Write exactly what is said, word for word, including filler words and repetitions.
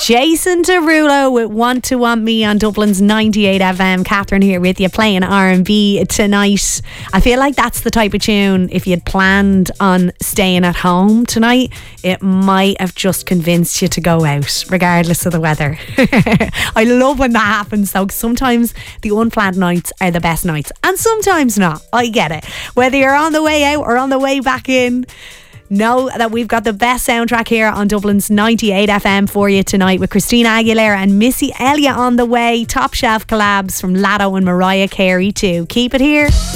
Jason Derulo with Want to Want Me on Dublin's ninety-eight F M. Catherine here with you, playing R and B tonight. I feel like that's the type of tune, if you'd planned on staying at home tonight, it might have just convinced you to go out, regardless of the weather. I love when that happens though, 'cause sometimes the unplanned nights are the best nights, and sometimes not. I get it. Whether you're on the way out or on the way back in, know that we've got the best soundtrack here on Dublin's ninety-eight F M for you tonight, with Christina Aguilera and Missy Elliott on the way. Top shelf collabs from Latto and Mariah Carey too. Keep it here.